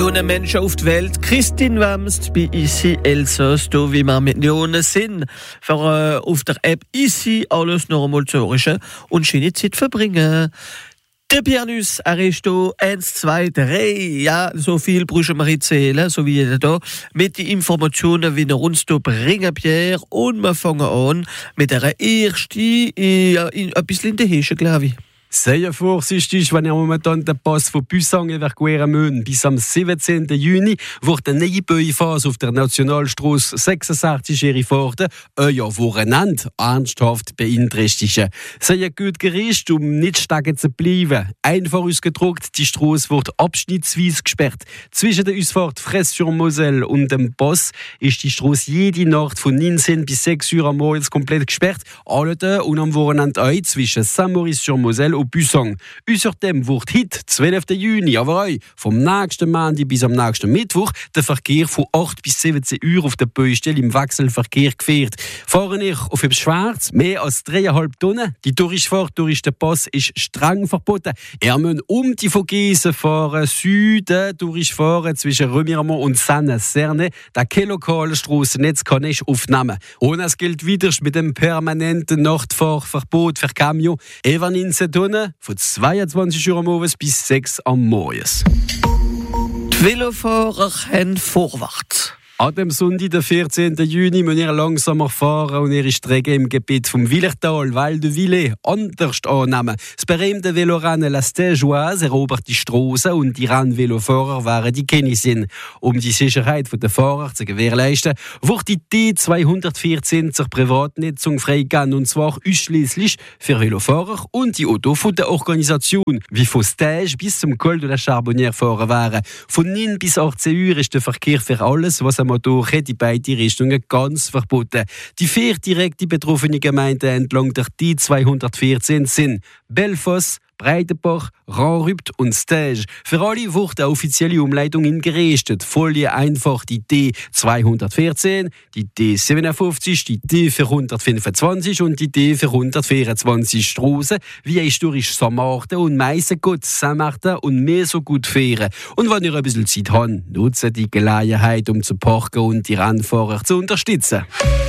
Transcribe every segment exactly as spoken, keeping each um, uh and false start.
Millionen Menschen auf der Welt. Christine Wamst bei Easy Elsass, da wie wir Millionen sind. Für äh, auf der App Easy alles noch einmal zu hören und schöne Zeit verbringen. Der Pianus, er ist da eins, zwei, drei. Ja, so viel brauchen wir nicht zählen, so wie jeder da. Mit den Informationen, wie wir uns da bringen, Pierre. Und wir fangen an mit der ersten, ja, ein bisschen in der Hesche, glaube ich. Sehr vorsichtig, wenn ihr momentan den Pass von Bussang evakuieren müsst. Bis am siebzehnten Juni wird eine neue Bauphase auf der Nationalstrasse sechsundsechzig hervorgefahren, euer Wochenende ernsthaft beeinträchtigen. Sehr gut gerichtet, um nicht stecken zu bleiben. Einfach ausgedruckt, die Strasse wird abschnittsweise gesperrt. Zwischen der Ausfahrt Fraisse-sur-Moselle und dem Pass ist die Strasse jede Nacht von neunzehn bis sechs Uhr am Morgen komplett gesperrt. Alle Tage und am Wochenende auch zwischen Saint-Maurice-sur-Moselle und Bussang. Außerdem wird heute, zwölften Juni, aber auch vom nächsten Montag bis am nächsten Mittwoch, der Verkehr von acht bis siebzehn Uhr auf der Baustelle im Wechselverkehr geführt. Fahren ich auf etwas Schwarz, mehr als dreieinhalb Tonnen. Die Durchfahrt durch den Pass ist streng verboten. Ihr müsst um die Vogesen fahren, Süden durchfahren zwischen Remiremont und Saint-Cerne. Der lokale Strassennetz kann ich aufnehmen. Und es gilt wieder mit dem permanenten Nachtfahrverbot für Camion. Über neunzehn Tonnen von zweiundzwanzig Uhr am Morgen bis sechs Uhr am Morgen. Die Velofahrer haben Vorwärts. An dem Sonntag, den vierzehnten Juni, müssen ihr langsamer fahren und ihre Strecke im Gebiet vom Willertal, Val de Villers, anders annehmen. Das berühmte Velorennen La Stégeoise erobert die Strasse und die Rennvelofahrer waren die Kennisien. Um die Sicherheit der Fahrer zu gewährleisten, wird die T zweihundertvierzehn zur Privatnutzung freigegeben, und zwar ausschließlich für Velofahrer und die Autos von der Organisation, wie von Stage bis zum Col de la Charbonnière fahren waren. Von neun bis achtzehn Uhr ist der Verkehr für alles, was am Motor in beide Richtungen ganz verboten. Die vier direkt betroffenen Gemeinden entlang der T zweihundertvierzehn sind Belfos, Breitenbach, Ranrübt und Stage. Für alle wird eine offizielle Umleitung ingerichtet. Folie einfach die T zweihundertvierzehn, die T siebenundfünfzig, die T vierhundertfünfundzwanzig und die T vierhundertvierundzwanzig Strasse, wie historisch Saint-Martin und Meissengut, Saint-Martin und mehr so gut fahren. Und wenn ihr ein bisschen Zeit habt, nutzt die Gelegenheit, um zu parken und die Rennfahrer zu unterstützen.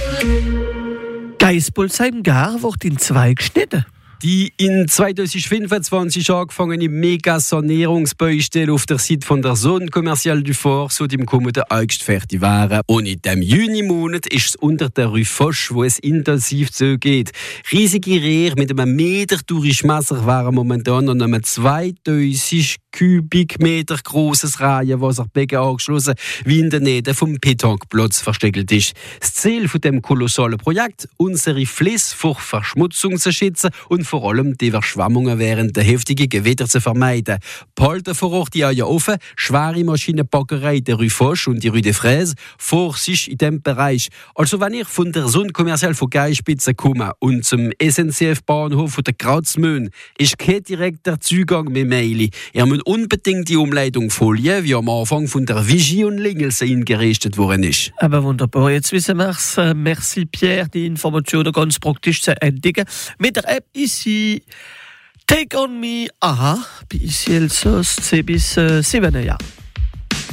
Geispolsheim-Gar wird in zwei geschnitten. Die in zweitausendfünfundzwanzig angefangene Mega-Sanierungsbaustelle auf der Seite von der Zone Commerciale du Fort so im kommenden August fertig wären. Und in dem Juni-Monat ist es unter der Rue Foch, wo es intensiv zugeht. Riesige Rehe mit einem Meter Durchmesser wären momentan an einem zweitausend Kubikmeter grosses Reihenwasserbecken angeschlossen, wie in der Nähe vom Pétanqueplatz versteckt ist. Das Ziel von dem kolossalen Projekt, unsere Flüsse vor Verschmutzung zu schützen und vor allem die Überschwemmungen während der heftigen Gewitter zu vermeiden. Behalten vor Ort die Eier offen, schwere Maschinenpackerei der Rue Foch und die Rue des Fraises, Vorsicht in diesem Bereich. Also wenn ihr von der Zone Commerciale von Geispitze kommt und zum S N C F-Bahnhof von der Kratzmühlen, ist kein direkter Zugang mit Meili. Ihr müsst unbedingt die Umleitung folgen, wie am Anfang von der Vigie und Lingelse eingerichtet worden ist. Aber wunderbar, jetzt wissen wir es. Merci Pierre, die Informationen ganz praktisch zu entdecken. Mit der App Easy Take on Me, aha, bei Easy Elsass, C bis sieben, ja.